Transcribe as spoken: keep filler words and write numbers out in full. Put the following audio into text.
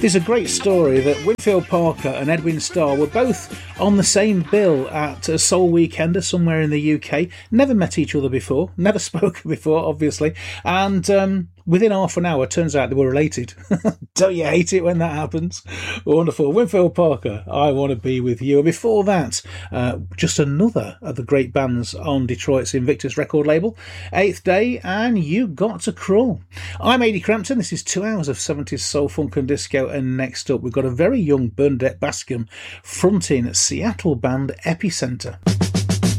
There's a great story that Winfield Parker and Edwin Starr were both on the same bill at a Soul Weekender somewhere in the U K. Never met each other before, never spoken before, obviously. And um, within half an hour, turns out they were related. Don't you hate it when that happens? Wonderful. Winfield Parker, I Want to Be With You. And before that, uh, just another of the great bands on Detroit's Invictus record label, Eighth Day and You Got to Crawl. I'm Ady Crampton. This is two hours of seventies soul, funk and disco. And next up, we've got a very young Bernadette Bascom fronting Seattle band Epicenter.